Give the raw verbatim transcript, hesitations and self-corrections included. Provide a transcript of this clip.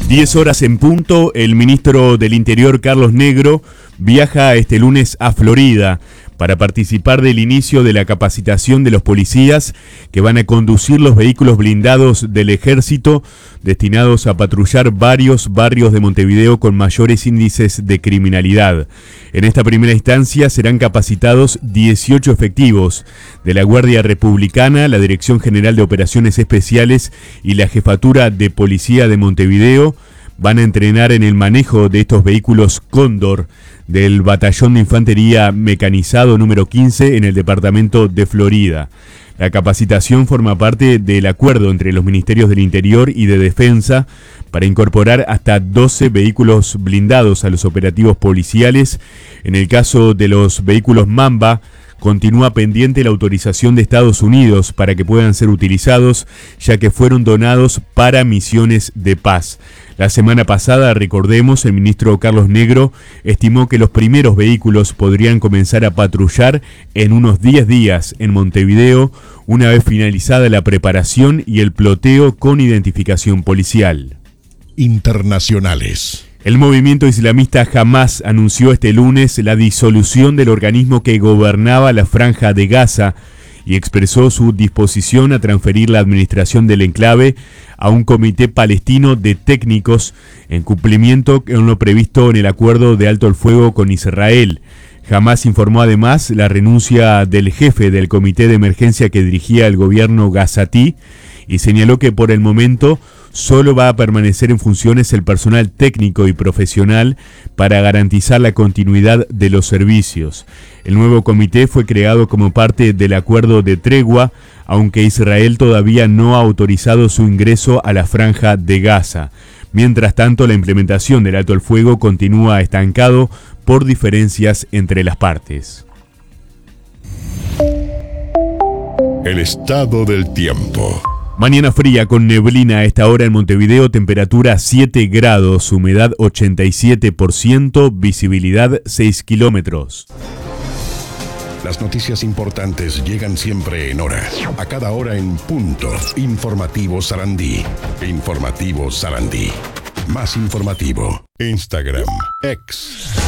diez horas en punto, el ministro del Interior, Carlos Negro, viaja este lunes a Florida para participar del inicio de la capacitación de los policías que van a conducir los vehículos blindados del ejército destinados a patrullar varios barrios de Montevideo con mayores índices de criminalidad. En esta primera instancia serán capacitados dieciocho efectivos de la Guardia Republicana, la Dirección General de Operaciones Especiales y la Jefatura de Policía de Montevideo. Van a entrenar en el manejo de estos vehículos Cóndor del Batallón de Infantería Mecanizado número quince en el departamento de Florida. La capacitación forma parte del acuerdo entre los Ministerios del Interior y de Defensa para incorporar hasta doce vehículos blindados a los operativos policiales. En el caso de los vehículos Mamba, continúa pendiente la autorización de Estados Unidos para que puedan ser utilizados, ya que fueron donados para misiones de paz. La semana pasada, recordemos, el ministro Carlos Negro estimó que los primeros vehículos podrían comenzar a patrullar en unos diez días en Montevideo, una vez finalizada la preparación y el ploteo con identificación policial. Internacionales. El movimiento islamista Hamás anunció este lunes la disolución del organismo que gobernaba la Franja de Gaza y expresó su disposición a transferir la administración del enclave a un comité palestino de técnicos en cumplimiento con lo previsto en el acuerdo de alto el fuego con Israel. Hamás informó además la renuncia del jefe del comité de emergencia que dirigía el gobierno gazatí y señaló que por el momento solo va a permanecer en funciones el personal técnico y profesional para garantizar la continuidad de los servicios. El nuevo comité fue creado como parte del acuerdo de tregua, aunque Israel todavía no ha autorizado su ingreso a la Franja de Gaza. Mientras tanto, la implementación del alto el fuego continúa estancado por diferencias entre las partes. El estado del tiempo. Mañana fría con neblina a esta hora en Montevideo, temperatura siete grados, humedad ochenta y siete por ciento, visibilidad seis kilómetros. Las noticias importantes llegan siempre en hora, a cada hora en punto. Informativo Sarandí. Informativo Sarandí. Más informativo. Instagram, X.